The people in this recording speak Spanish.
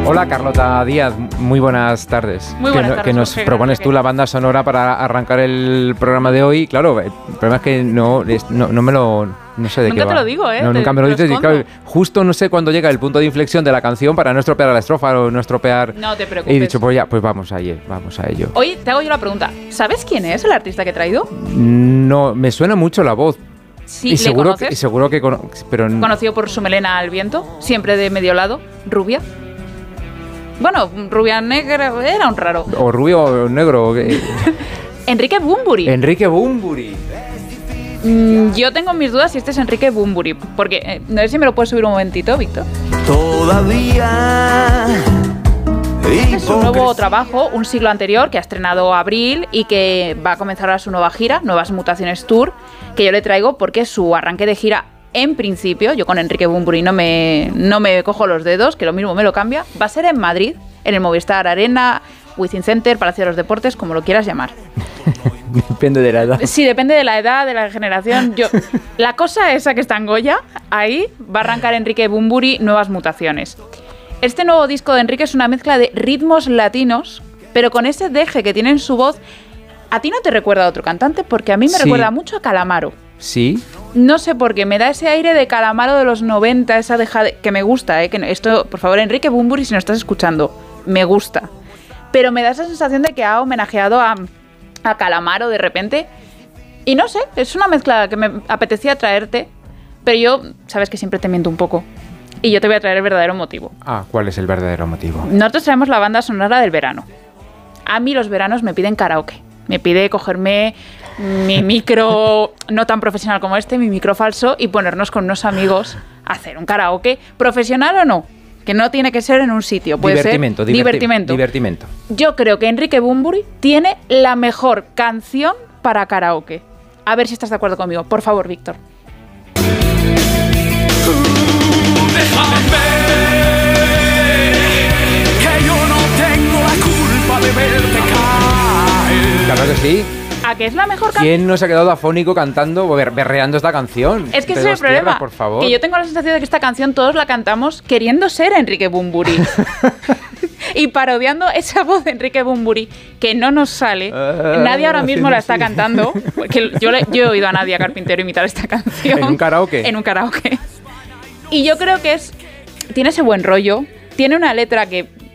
Hola Carlota Díaz, muy buenas tardes. Muy buenas tardes, Que nos Jorge, propones tú la banda sonora para arrancar el programa de hoy. Claro, el problema es que no me lo... No sé de qué va. Nunca te lo digo, ¿eh? No, nunca me lo dices. Y claro, justo no sé cuándo llega el punto de inflexión de la canción para no estropear la estrofa o no estropear... No te preocupes. Y he dicho, pues ya, pues vamos a ello. Hoy te hago yo la pregunta. ¿Sabes quién es el artista que he traído? No, me suena mucho la voz. Sí, y seguro ¿le conoces? Pero Conocido por su melena al viento, siempre de medio lado, rubia. Bueno, rubia negra, era un raro. O rubio o negro. Enrique Bunbury. Enrique Bunbury. Yo tengo mis dudas si este es Enrique Bunbury, porque no sé si me lo puedes subir un momentito, Víctor. Todavía. Este es su nuevo trabajo, Un siglo anterior, que ha estrenado Abril y que va a comenzar ahora su nueva gira, Nuevas Mutaciones Tour, que yo le traigo porque su arranque de gira, en principio, yo con Enrique Bunbury no me cojo los dedos, que lo mismo me lo cambia, va a ser en Madrid, en el Movistar Arena, Wizzing Center, Palacio de los Deportes, como lo quieras llamar. Depende de la edad. Sí, depende de la edad, de la generación. La cosa esa que está en Goya, ahí va a arrancar Enrique Bunbury, Nuevas Mutaciones. Este nuevo disco de Enrique es una mezcla de ritmos latinos, pero con ese deje que tiene en su voz. ¿A ti no te recuerda a otro cantante? Porque a mí me recuerda mucho a Calamaro. ¿Sí? No sé por qué, me da ese aire de Calamaro de los 90, esa deja que me gusta, que esto, por favor, Enrique Bunbury, si nos estás escuchando, me gusta. Pero me da esa sensación de que ha homenajeado a Calamaro de repente. Y no sé, es una mezcla que me apetecía traerte, pero yo, sabes que siempre te miento un poco. Y yo te voy a traer el verdadero motivo. Ah, ¿cuál es el verdadero motivo? Nosotros traemos la banda sonora del verano. A mí los veranos me piden karaoke. Me pide cogerme mi micro, no tan profesional como este, mi micro falso, y ponernos con unos amigos a hacer un karaoke, profesional o no, que no tiene que ser en un sitio, puede ser divertimento. Yo creo que Enrique Bunbury tiene la mejor canción para karaoke. A ver si estás de acuerdo conmigo. Por favor, Víctor. Déjame, que yo no tengo la culpa de verte caer. Claro que sí. ¿A qué es la mejor canción? ¿Quién no se ha quedado afónico cantando o berreando esta canción? Es que ese es el problema, tierras, por favor. que yo tengo la sensación de que esta canción todos la cantamos queriendo ser Enrique Bunbury. Y parodiando esa voz de Enrique Bunbury que no nos sale. Nadie ahora mismo la está cantando. Porque yo he oído a Nadia Carpintero imitar esta canción. ¿En un karaoke? En un karaoke. Y yo creo que tiene ese buen rollo, tiene una letra que